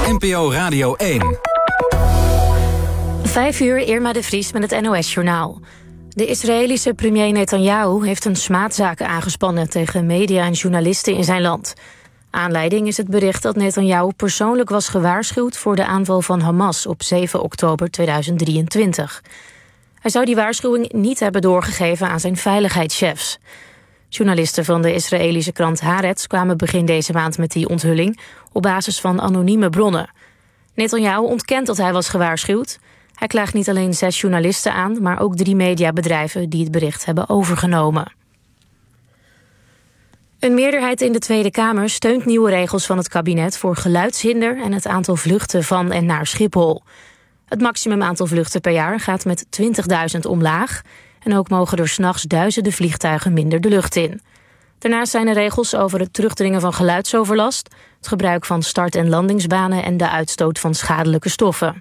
NPO Radio 1. 5 uur, Irma de Vries met het NOS-journaal. De Israëlische premier Netanyahu heeft een smaadzaak aangespannen tegen media en journalisten in zijn land. Aanleiding is het bericht dat Netanyahu persoonlijk was gewaarschuwd voor de aanval van Hamas op 7 oktober 2023. Hij zou die waarschuwing niet hebben doorgegeven aan zijn veiligheidschefs. Journalisten van de Israëlische krant Haaretz kwamen begin deze maand met die onthulling op basis van anonieme bronnen. Netanyahu ontkent dat hij was gewaarschuwd. Hij klaagt niet alleen 6 journalisten aan, maar ook 3 mediabedrijven die het bericht hebben overgenomen. Een meerderheid in de Tweede Kamer steunt nieuwe regels van het kabinet voor geluidshinder en het aantal vluchten van en naar Schiphol. Het maximum aantal vluchten per jaar gaat met 20.000 omlaag. En ook mogen er 's nachts duizenden vliegtuigen minder de lucht in. Daarnaast zijn er regels over het terugdringen van geluidsoverlast, het gebruik van start- en landingsbanen en de uitstoot van schadelijke stoffen.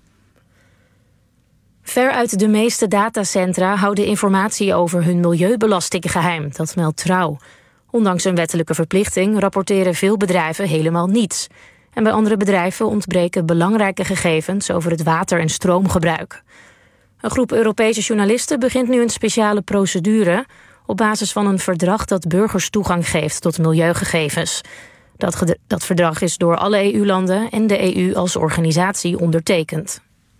Veruit de meeste datacentra houden informatie over hun milieubelasting geheim, dat meldt Trouw. Ondanks een wettelijke verplichting rapporteren veel bedrijven helemaal niets. En bij andere bedrijven ontbreken belangrijke gegevens over het water- en stroomgebruik. Een groep Europese journalisten begint nu een speciale procedure op basis van een verdrag dat burgers toegang geeft tot milieugegevens. Dat verdrag is door alle EU-landen en de EU als organisatie ondertekend.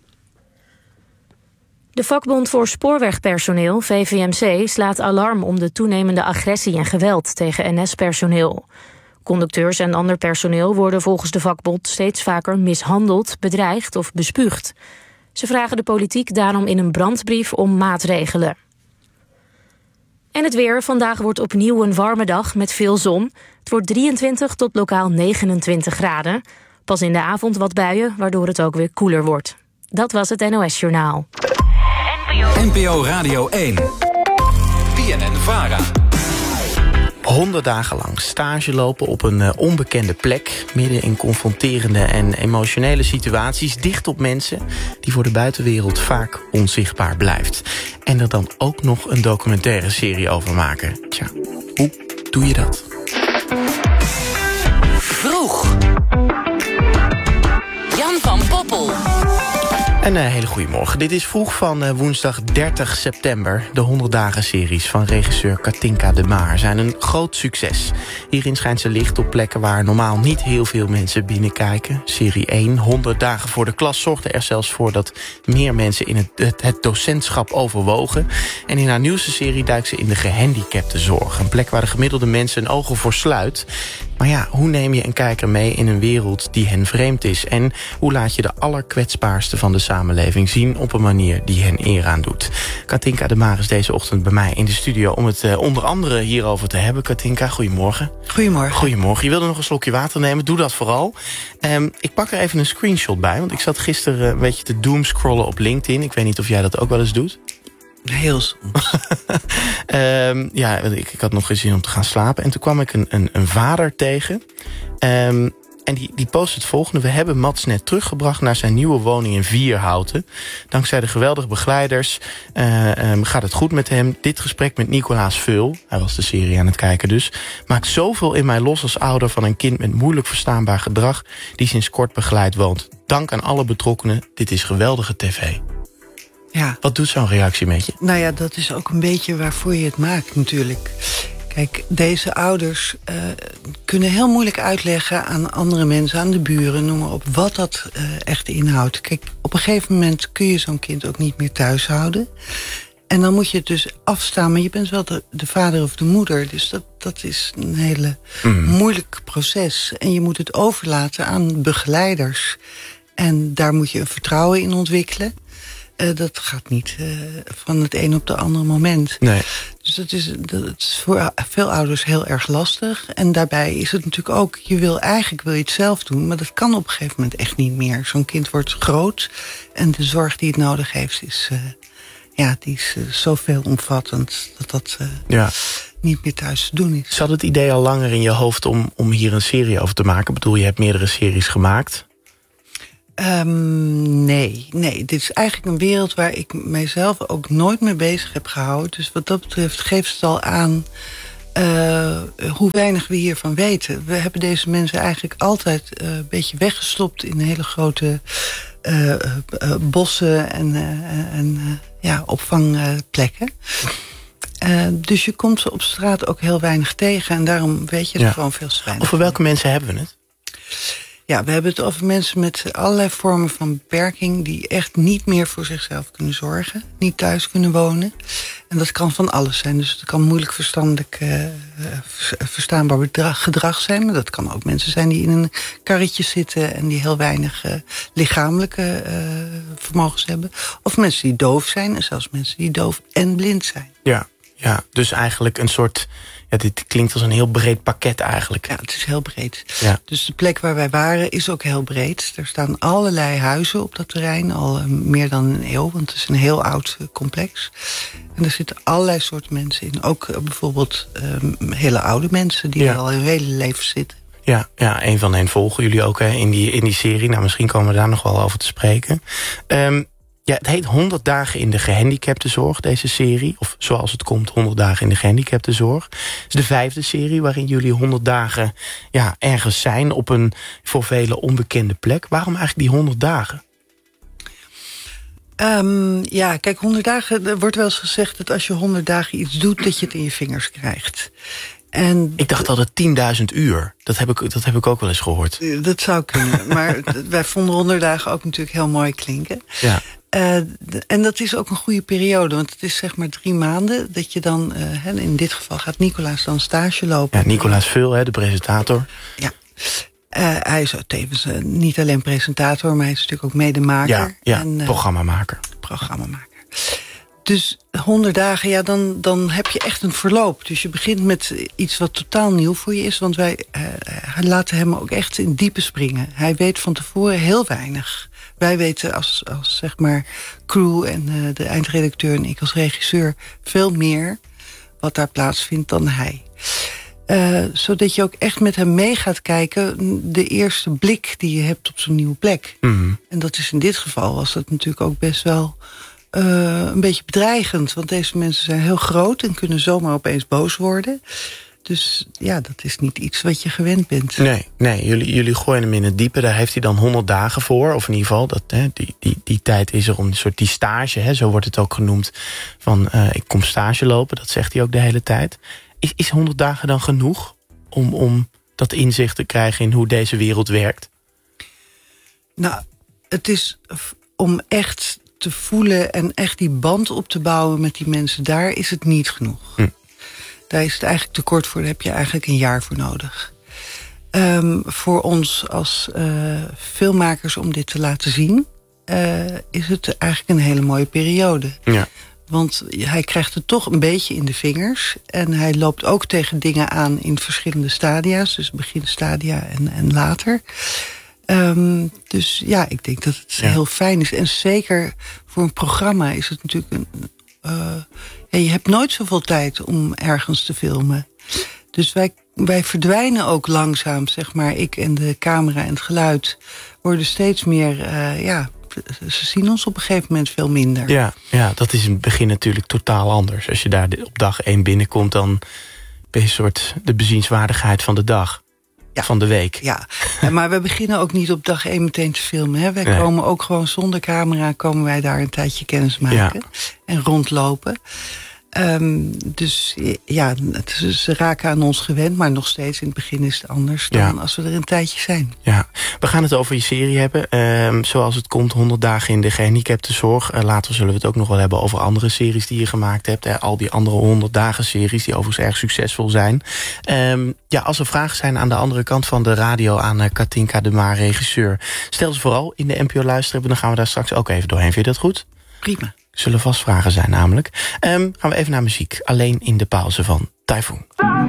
De vakbond voor spoorwegpersoneel, VVMC, slaat alarm om de toenemende agressie en geweld tegen NS-personeel. Conducteurs en ander personeel worden volgens de vakbond steeds vaker mishandeld, bedreigd of bespuugd. Ze vragen de politiek daarom in een brandbrief om maatregelen. En het weer. Vandaag wordt opnieuw een warme dag met veel zon. Het wordt 23 tot lokaal 29 graden. Pas in de avond wat buien, waardoor het ook weer koeler wordt. Dat was het NOS-journaal. NPO Radio 1. BNN-VARA. 100 dagen lang stage lopen op een onbekende plek, midden in confronterende en emotionele situaties, dicht op mensen die voor de buitenwereld vaak onzichtbaar blijft. En er dan ook nog een documentaire serie over maken. Tja, hoe doe je dat? Vroeg. Jan van Poppel. Een hele goede morgen. Dit is Vroeg van woensdag 30 september. De 100 dagen series van regisseur Katinka de Maar zijn een groot succes. Hierin schijnt ze licht op plekken waar normaal niet heel veel mensen binnenkijken. Serie 1, 100 dagen voor de klas, zorgde er zelfs voor dat meer mensen in het docentschap overwogen. En in haar nieuwste serie duikt ze in de gehandicaptenzorg. Een plek waar de gemiddelde mensen hun ogen voor sluit. Maar ja, hoe neem je een kijker mee in een wereld die hen vreemd is? En hoe laat je de allerkwetsbaarste van de samenleving zien op een manier die hen eer aandoet? Katinka de Maar is deze ochtend bij mij in de studio om het onder andere hierover te hebben. Katinka, goedemorgen. Goedemorgen. Goedemorgen. Je wilde nog een slokje water nemen, doe dat vooral. Ik pak er even een screenshot bij, want ik zat gisteren een beetje te doomscrollen op LinkedIn. Ik weet niet of jij dat ook wel eens doet. Heel soms. Ja, ik had nog geen zin om te gaan slapen. En toen kwam ik een vader tegen. En die post het volgende. We hebben Mats net teruggebracht naar zijn nieuwe woning in Vierhouten. Dankzij de geweldige begeleiders gaat het goed met hem. Dit gesprek met Nicolaas Veul, hij was de serie aan het kijken dus, maakt zoveel in mij los als ouder van een kind met moeilijk verstaanbaar gedrag die sinds kort begeleid woont. Dank aan alle betrokkenen. Dit is geweldige tv. Ja. Wat doet zo'n reactie met je? Nou ja, dat is ook een beetje waarvoor je het maakt natuurlijk. Kijk, deze ouders kunnen heel moeilijk uitleggen aan andere mensen, aan de buren, noem maar op, wat dat echt inhoudt. Kijk, op een gegeven moment kun je zo'n kind ook niet meer thuis houden. En dan moet je het dus afstaan, maar je bent wel de vader of de moeder. Dus dat is een hele moeilijk proces. En je moet het overlaten aan begeleiders. En daar moet je een vertrouwen in ontwikkelen. Dat gaat niet van het een op de andere moment. Nee. Dus dat is voor veel ouders heel erg lastig. En daarbij is het natuurlijk ook, eigenlijk wil je het zelf doen, maar dat kan op een gegeven moment echt niet meer. Zo'n kind wordt groot en de zorg die het nodig heeft is, die is zo veelomvattend dat niet meer thuis te doen is. Zat het idee al langer in je hoofd om hier een serie over te maken? Ik bedoel, je hebt meerdere series gemaakt. Nee. Dit is eigenlijk een wereld waar ik mijzelf ook nooit mee bezig heb gehouden. Dus wat dat betreft geeft het al aan hoe weinig we hiervan weten. We hebben deze mensen eigenlijk altijd een beetje weggestopt in hele grote bossen en opvangplekken. Dus je komt ze op straat ook heel weinig tegen. En daarom weet je er gewoon veel te weinig. Over welke mensen hebben we het? Ja, we hebben het over mensen met allerlei vormen van beperking... die echt niet meer voor zichzelf kunnen zorgen. Niet thuis kunnen wonen. En dat kan van alles zijn. Dus het kan moeilijk verstaanbaar gedrag zijn. Maar dat kan ook mensen zijn die in een karretje zitten... en die heel weinig lichamelijke vermogens hebben. Of mensen die doof zijn. En zelfs mensen die doof en blind zijn. Ja, dus eigenlijk een soort... Ja, dit klinkt als een heel breed pakket eigenlijk. Ja, het is heel breed. Ja. Dus de plek waar wij waren is ook heel breed. Er staan allerlei huizen op dat terrein, al meer dan een eeuw. Want het is een heel oud complex. En er zitten allerlei soorten mensen in. Ook bijvoorbeeld hele oude mensen die al hun hele leven zitten. Ja, een van hen volgen jullie ook in die serie. Nou, misschien komen we daar nog wel over te spreken. Het heet 100 dagen in de gehandicaptenzorg, deze serie. Of zoals het komt, 100 dagen in de gehandicaptenzorg. Het is de 5e serie waarin jullie 100 dagen ergens zijn... op een voor velen onbekende plek. Waarom eigenlijk die 100 dagen? Kijk, 100 dagen... Er wordt wel eens gezegd dat als je 100 dagen iets doet... dat je het in je vingers krijgt. En ik dacht altijd 10.000 uur. Dat heb ik ook wel eens gehoord. Dat zou kunnen. Maar wij vonden 100 dagen ook natuurlijk heel mooi klinken. Ja. En dat is ook een goede periode. Want het is zeg maar 3 maanden dat je dan... in dit geval gaat Nicolaas dan stage lopen. Ja, Nicolaas Veul, de presentator. Ja. Hij is tevens niet alleen presentator... maar hij is natuurlijk ook medemaker. Ja, en, programmamaker. Dus 100 dagen, dan heb je echt een verloop. Dus je begint met iets wat totaal nieuw voor je is. Want wij laten hem ook echt in diepe springen. Hij weet van tevoren heel weinig. Wij weten als zeg maar crew en de eindredacteur en ik als regisseur... veel meer wat daar plaatsvindt dan hij. Zodat je ook echt met hem mee gaat kijken... de eerste blik die je hebt op zo'n nieuwe plek. Mm-hmm. En dat is in dit geval was dat natuurlijk ook best wel... een beetje bedreigend. Want deze mensen zijn heel groot en kunnen zomaar opeens boos worden. Dus ja, dat is niet iets wat je gewend bent. Nee, jullie gooien hem in het diepe. Daar heeft hij dan 100 dagen voor. Of in ieder geval, die tijd is er om die stage... zo wordt het ook genoemd, van ik kom stage lopen. Dat zegt hij ook de hele tijd. Is 100 dagen dan genoeg om dat inzicht te krijgen... in hoe deze wereld werkt? Nou, het is om echt... te voelen en echt die band op te bouwen met die mensen... daar is het niet genoeg. Daar is het eigenlijk te kort voor. Daar heb je eigenlijk een jaar voor nodig. Voor ons als filmmakers om dit te laten zien... is het eigenlijk een hele mooie periode. Ja. Want hij krijgt het toch een beetje in de vingers. En hij loopt ook tegen dingen aan in verschillende stadia's. Dus beginstadia en later... Dus ja, ik denk dat het heel fijn is. En zeker voor een programma is het natuurlijk... je hebt nooit zoveel tijd om ergens te filmen. Dus wij verdwijnen ook langzaam, zeg maar. Ik en de camera en het geluid worden steeds meer... ze zien ons op een gegeven moment veel minder. Ja, dat is in het begin natuurlijk totaal anders. Als je daar op dag 1 binnenkomt... dan ben je een soort de bezienswaardigheid van de dag. Ja. Van de week. Ja, maar we beginnen ook niet op dag 1 meteen te filmen. Hè. Wij komen ook gewoon zonder camera... komen wij daar een tijdje kennis maken en rondlopen. Dus ja, ze raken aan ons gewend... maar nog steeds in het begin is het anders dan als we er een tijdje zijn. Ja, we gaan het over je serie hebben. Zoals het komt, 100 dagen in de gehandicaptenzorg. Later zullen we het ook nog wel hebben over andere series die je gemaakt hebt. Al die andere 100 dagen series die overigens erg succesvol zijn. Als er vragen zijn aan de andere kant van de radio... aan Katinka de Maar, regisseur... stel ze vooral in de NPO Luisteren... dan gaan we daar straks ook even doorheen. Vind je dat goed? Prima. Zullen vast vragen zijn namelijk. Gaan we even naar muziek. Alleen in de pauze van Typhoon.